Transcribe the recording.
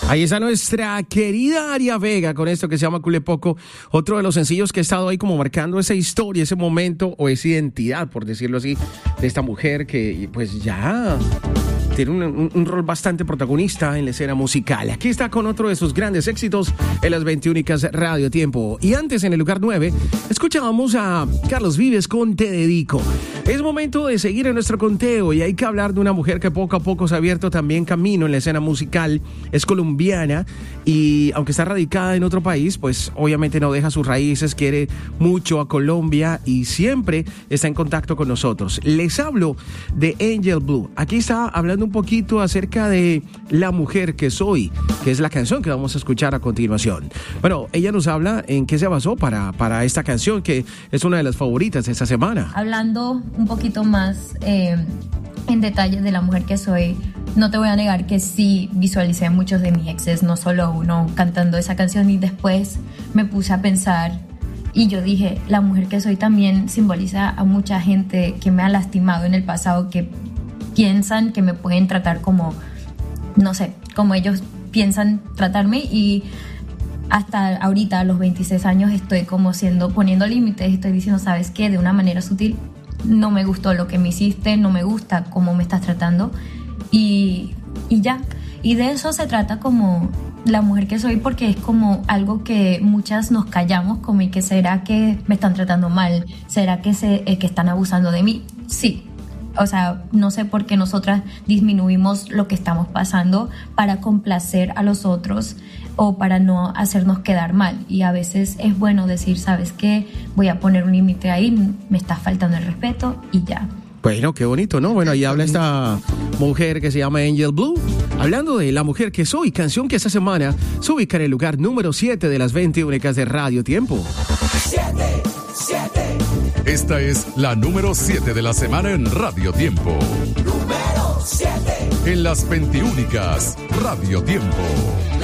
Ahí está nuestra querida Aria Vega con esto que se llama Cule Poco, otro de los sencillos que ha estado ahí como marcando esa historia, ese momento o esa identidad, por decirlo así, de esta mujer que pues ya tiene un rol bastante protagonista en la escena musical. Aquí está con otro de sus grandes éxitos en las 21 Radio Tiempo. Y antes, en el lugar 9, escuchábamos a Carlos Vives con Te Dedico. Es momento de seguir en nuestro conteo y hay que hablar de una mujer que poco a poco se ha abierto también camino en la escena musical. Es colombiana y aunque está radicada en otro país, pues obviamente no deja sus raíces, quiere mucho a Colombia y siempre está en contacto con nosotros. Les hablo de Angel Blue. Aquí está hablando un poquito acerca de La Mujer que Soy, que es la canción que vamos a escuchar a continuación. Bueno, ella nos habla en qué se basó para esta canción, que es una de las favoritas de esta semana. Hablando un poquito más en detalle de La Mujer que Soy, no te voy a negar que sí visualicé a muchos de mis exes, no solo uno, cantando esa canción, y después me puse a pensar y yo dije, La Mujer que Soy también simboliza a mucha gente que me ha lastimado en el pasado, que piensan que me pueden tratar como, no sé, como ellos piensan tratarme, y hasta ahorita a los 26 años estoy como poniendo límites, estoy diciendo, ¿sabes qué? De una manera sutil, no me gustó lo que me hiciste, no me gusta cómo me estás tratando, y ya. Y de eso se trata como La Mujer que Soy, porque es como algo que muchas nos callamos, como, ¿y que será que me están tratando mal? ¿Será que que están abusando de mí? Sí. O sea, no sé por qué nosotras disminuimos lo que estamos pasando para complacer a los otros o para no hacernos quedar mal. Y a veces es bueno decir, ¿sabes qué? Voy a poner un límite ahí, me está faltando el respeto y ya. Bueno, qué bonito, ¿no? Bueno, ahí habla esta mujer que se llama Angel Blue, hablando de La Mujer que Soy, canción que esta semana se ubica en el lugar número 7 de las 21 de Radio Tiempo. 7. Esta es la número 7 de la semana en Radio Tiempo. Número 7. En las 21 Radio Tiempo.